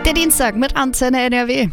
Der Dienstag mit Antenne NRW.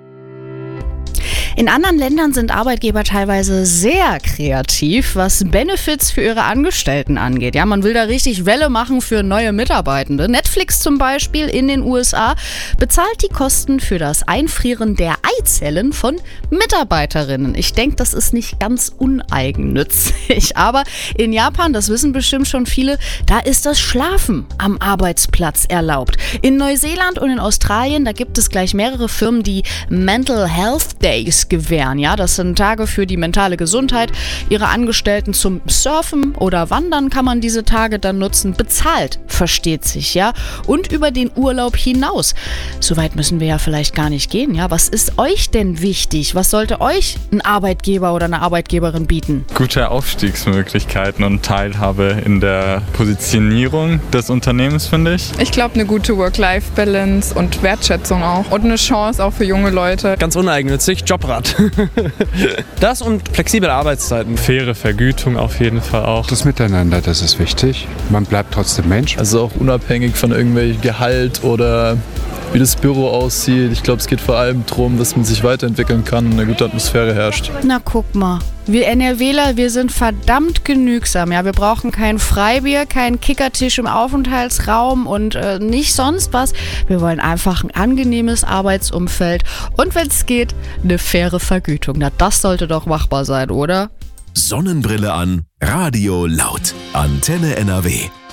In anderen Ländern sind Arbeitgeber teilweise sehr kreativ, was Benefits für ihre Angestellten angeht. Ja, man will da richtig Welle machen für neue Mitarbeitende. Netflix zum Beispiel in den USA bezahlt die Kosten für das Einfrieren der Eizellen von Mitarbeiterinnen. Ich denke, das ist nicht ganz uneigennützig. Aber in Japan, das wissen bestimmt schon viele, da ist das Schlafen am Arbeitsplatz erlaubt. In Neuseeland und in Australien, da gibt es gleich mehrere Firmen, die Mental Health Days gewähren. Ja, das sind Tage für die mentale Gesundheit. Ihre Angestellten zum Surfen oder Wandern kann man diese Tage dann nutzen. Bezahlt, versteht sich, ja. Und über den Urlaub hinaus. So weit müssen wir ja vielleicht gar nicht gehen, ja. Was ist euch denn wichtig? Was sollte euch ein Arbeitgeber oder eine Arbeitgeberin bieten? Gute Aufstiegsmöglichkeiten und Teilhabe in der Positionierung des Unternehmens, finde ich. Ich glaube, eine gute Work-Life-Balance und Wertschätzung auch. Und eine Chance auch für junge Leute. Ganz uneigennützig, Jobrad. Das und flexible Arbeitszeiten. Faire Vergütung auf jeden Fall auch. Das Miteinander, das ist wichtig. Man bleibt trotzdem Mensch. Also auch unabhängig von irgendwelchem Gehalt oder wie das Büro aussieht. Ich glaube, es geht vor allem darum, dass man sich weiterentwickeln kann und eine gute Atmosphäre herrscht. Na guck mal, wir NRWler, wir sind verdammt genügsam. Ja, wir brauchen kein Freibier, keinen Kickertisch im Aufenthaltsraum und nicht sonst was. Wir wollen einfach ein angenehmes Arbeitsumfeld und wenn es geht, eine faire Vergütung. Na, das sollte doch machbar sein, oder? Sonnenbrille an, Radio laut. Antenne NRW.